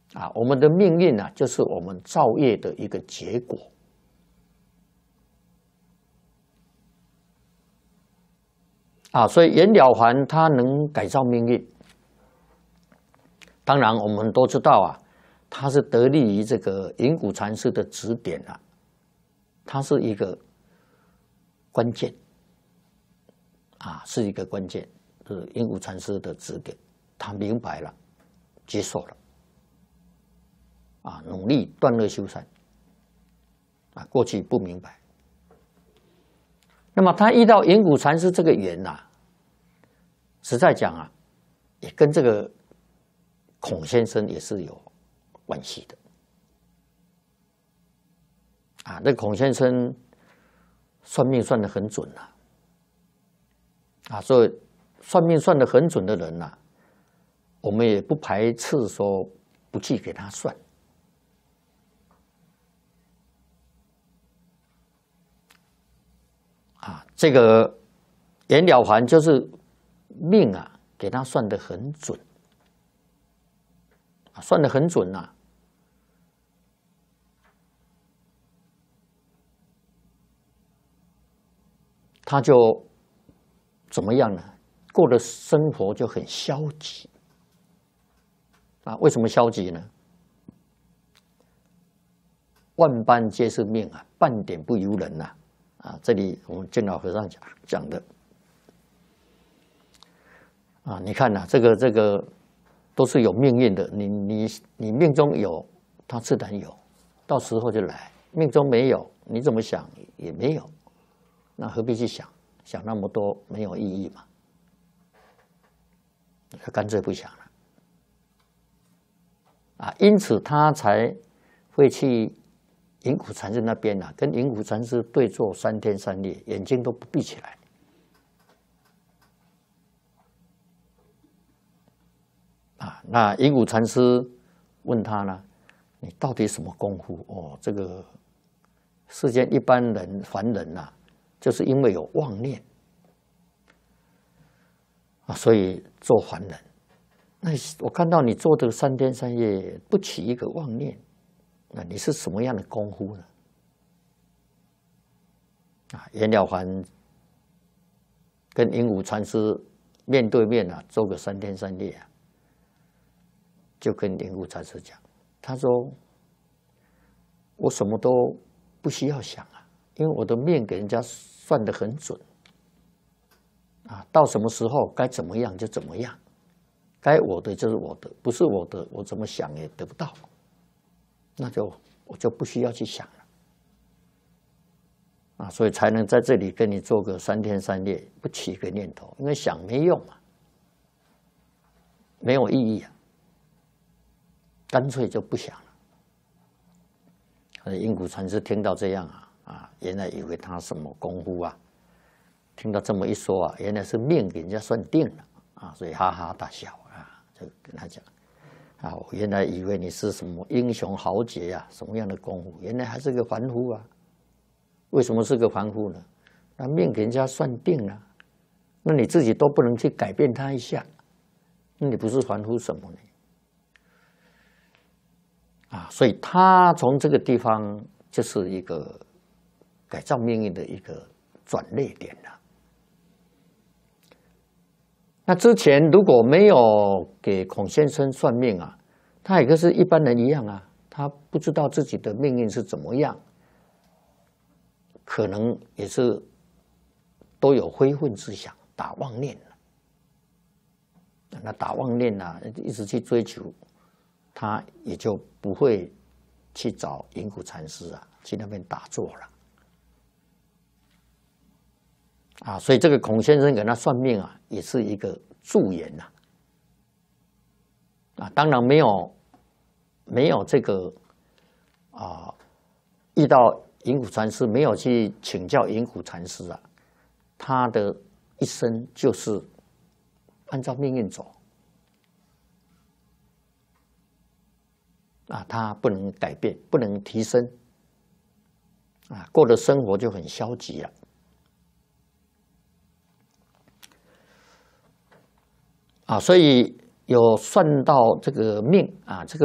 我们的命运就是我们造业的一个结果。所以袁了凡他能改造命运，当然我们都知道他是得力于这个云谷禅师的指点他是一个关键是一个关键，是云谷禅师的指点，他明白了，接受了努力断恶修善过去不明白。那么他遇到云谷禅师这个缘实在讲也跟这个孔先生也是有关系的那孔先生算命算得很准所以算命算得很准的人我们也不排斥说不去给他算这个袁了凡就是命给他算得很准算得很准他就怎么样呢？过的生活就很消极为什么消极呢？万般皆是命半点不由人这里我们见老和尚讲的你看这个都是有命运的，你命中有，他自然有，到时候就来；命中没有，你怎么想也没有，那何必去想那么多，没有意义嘛？干脆不想了因此他才会去云谷禅师那边跟云谷禅师对坐3天3夜，眼睛都不闭起来那云谷禅师问他呢，你到底什么功夫？这个世间一般人凡人就是因为有妄念所以做凡人。那我看到你做的3天3夜不起一个妄念，那你是什么样的功夫呢？袁了凡跟云谷禅师面对面做个3天3夜就跟云谷禅师讲，他说我什么都不需要想因为我的命给人家算得很准到什么时候该怎么样就怎么样，该我的就是我的，不是我的我怎么想也得不到，那我就不需要去想了所以才能在这里跟你做个3天3夜，不起一个念头，因为想没用没有意义干脆就不想了。云谷禅师听到这样原来以为他什么功夫听到这么一说原来是命给人家算定了所以哈哈大笑就跟他讲我原来以为你是什么英雄豪杰什么样的功夫，原来还是个凡夫为什么是个凡夫呢？那命给人家算定了，那你自己都不能去改变他一下，那你不是凡夫什么呢？所以他从这个地方就是一个改造命运的一个转捩点那之前如果没有给孔先生算命他也跟是一般人一样他不知道自己的命运是怎么样，可能也是都有非分之想，打妄念那打妄念一直去追求，他也就不会去找云谷禅师去那边打坐了所以这个孔先生给他算命也是一个助言当然没有这个遇到云谷禅师，没有去请教云谷禅师他的一生就是按照命运走他不能改变，不能提升过的生活就很消极了所以有算到这个命这个